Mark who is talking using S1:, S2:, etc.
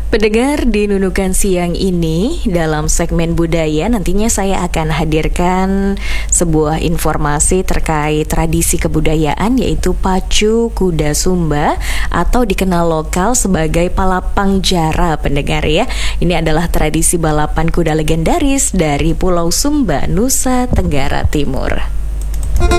S1: Pendengar, di Nunukan Siang ini dalam segmen budaya nantinya saya akan hadirkan sebuah informasi terkait tradisi kebudayaan, yaitu pacu kuda Sumba atau dikenal lokal sebagai Palapang Jara. Pendengar ya, ini adalah tradisi balapan kuda legendaris dari Pulau Sumba, Nusa Tenggara Timur.